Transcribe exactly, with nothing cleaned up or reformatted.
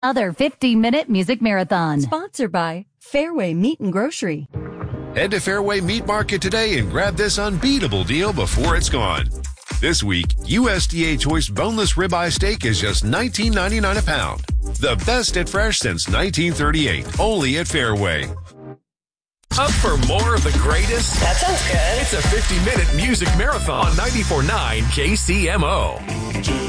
Other fifteen-minute music marathon. Sponsored by Fairway Meat and Grocery. Head to Fairway Meat Market today and grab this unbeatable deal before it's gone. This week, U S D A Choice boneless ribeye steak is just nineteen ninety-nine a pound. The best at Fresh since nineteen thirty-eight. Only at Fairway. Up for more of the greatest? That sounds good. It's a fifty-minute music marathon on ninety-four point nine K C M O.